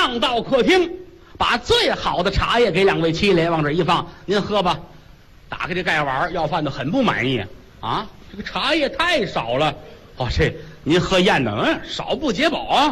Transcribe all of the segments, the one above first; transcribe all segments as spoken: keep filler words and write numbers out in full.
上到客厅，把最好的茶叶给两位妻爷往这一放，您喝吧。打开这盖碗，要饭的很不满意啊，这个茶叶太少了。哦，这您喝艳的，嗯，少不解饱啊。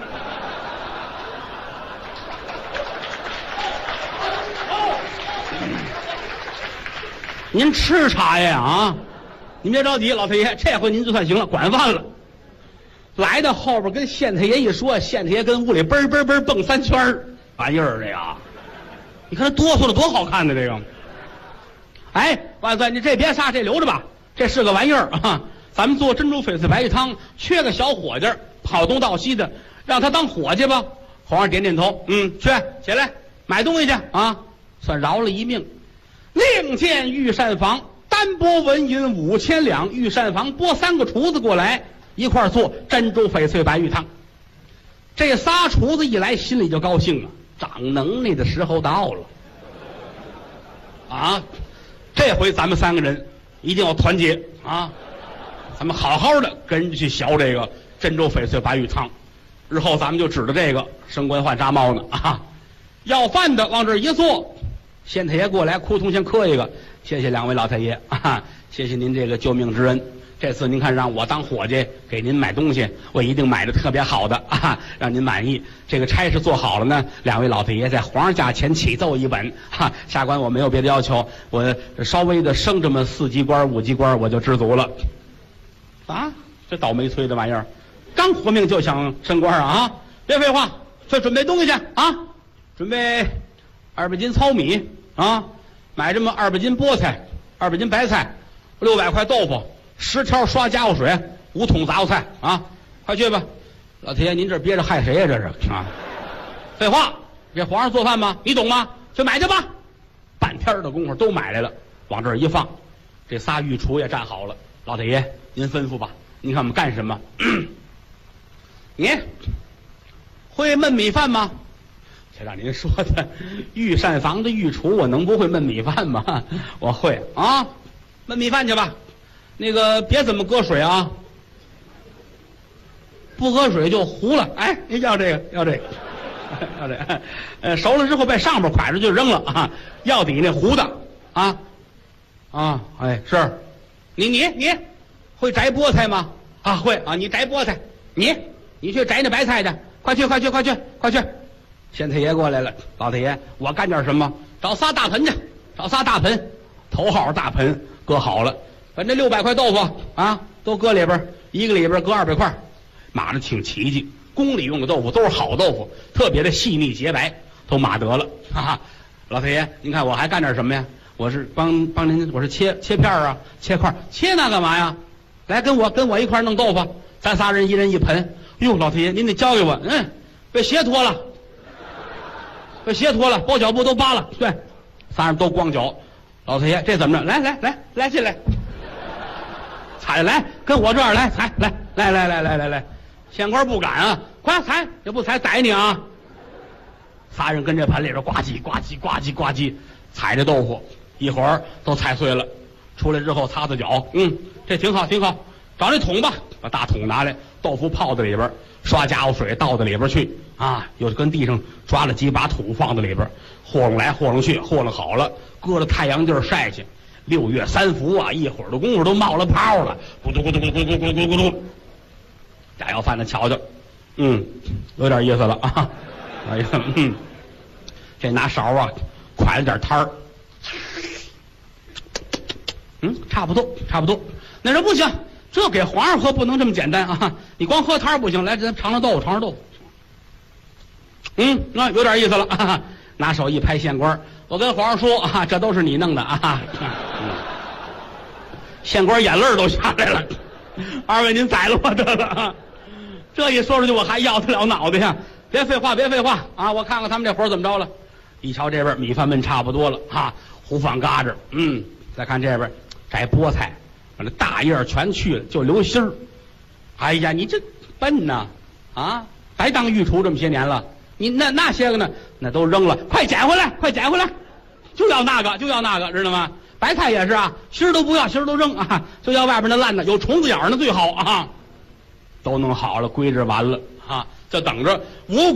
您吃茶叶啊？您别着急，老太爷，这回您就算行了，管饭了。来到后边跟县太爷一说，县太爷跟屋里嘣嘣嘣蹦三圈玩意儿这个，你看他哆嗦的多好看的这个。哎，万岁，你这别杀，这留着吧，这是个玩意儿啊。咱们做珍珠翡翠白玉汤，缺个小伙计，跑东到西的，让他当伙计吧。皇上点点头，嗯，去，起来买东西去啊，算饶了一命。另见御膳房单拨纹银五千两，御膳房拨三个厨子过来，一块做珍珠翡翠白玉汤。这仨厨子一来，心里就高兴了，长能耐的时候到了啊！这回咱们三个人一定要团结啊！咱们好好的跟人家去学这个珍珠翡翠白玉汤，日后咱们就指着这个升官换纱帽呢啊！要饭的往这一坐，县太爷过来，哭通先磕一个，谢谢两位老太爷啊，谢谢您这个救命之恩。这次您看让我当伙计给您买东西，我一定买的特别好的啊，让您满意。这个差事做好了呢，两位老太爷在皇上驾前启奏一本哈。下官我没有别的要求，我稍微的升这么四级官五级官我就知足了。啊，这倒霉催的玩意儿，刚活命就想升官啊！别废话，去准备东西去啊！准备二百斤糙米啊，买这么二百斤菠菜，二百斤白菜，六百块豆腐。十条刷家伙水，五桶杂货菜啊！快去吧，老太爷，您这憋着害谁呀、啊？这是啊！废话，这皇上做饭吗？你懂吗？去买去吧。半天的功夫都买来了，往这儿一放，这仨御厨也站好了。老太爷，您吩咐吧。您看我们干什么？你会焖米饭吗？这让您说的，御膳房的御厨，我能不会焖米饭吗？我会啊，焖米饭去吧。那个别怎么搁水啊，不搁水就糊了。哎，您要这个，要这个，要这个，呃，熟了之后把上边蒯着就扔了啊，要底那糊的啊啊，哎，是，你你你会摘菠菜吗？啊，会啊，你摘菠菜，你你去摘那白菜去，快去快去快去快去！县太爷过来了，老太爷，我干点什么？找仨大盆去，找仨大盆，头号大盆搁好了。把这六百块豆腐啊，都搁里边，一个里边搁二百块，码的挺齐齐。宫里用的豆腐都是好豆腐，特别的细腻洁白，都码得了。哈哈，老太爷，您看我还干点什么呀？我是帮帮您，我是切切片啊，切块，切那干嘛呀？来，跟我跟我一块弄豆腐，咱仨人一人一盆。哟，老太爷，您得教给我，嗯，被鞋脱了，被鞋脱了，包脚布都扒了，对，仨人都光脚。老太爷，这怎么着？来来来来进来。踩来，跟我这儿来踩，来来来来来来来，县官不敢啊，快踩，也不踩宰你啊！仨人跟这盆里边呱唧呱唧呱唧呱唧踩着豆腐，一会儿都踩碎了，出来之后擦擦脚，嗯，这挺好挺好。找那桶吧，把大桶拿来，豆腐泡在里边，刷家伙水倒到里边去啊，又跟地上抓了几把土放在里边，和弄来和弄去，和弄好了，搁到太阳地儿晒去。六月三伏啊，一会儿的功夫都冒了泡了，咕嘟咕嘟咕嘟咕嘟咕嘟咕嘟。炸药饭的瞧瞧，嗯，有点意思了啊！哎呀，嗯，这拿勺啊，蒯了点汤儿，嗯，差不多，差不多。那人不行，这给皇上喝不能这么简单啊！你光喝汤不行，来，咱尝尝豆腐，尝尝豆腐。嗯，那有点意思了啊！拿手一拍县官，我跟皇上说啊，这都是你弄的啊！县官眼泪都下来了，二位您宰了我得了啊！这一说出去我还要得了脑袋呀！别废话，别废话啊！我看看他们这活怎么着了。一瞧这边米饭焖差不多了哈，糊饭嘎吱，嗯，再看这边摘菠菜，把那大叶全去了，就留心儿。哎呀，你这笨呐啊！白当御厨这么些年了，你那那些个呢，那都扔了，快捡回来，快捡回来，就要那个，就要那个，知道吗？白菜也是啊，芯儿都不要，芯儿都扔啊，就要外边那烂的，有虫子眼儿呢最好啊。都弄好了，归置完了啊，就等着五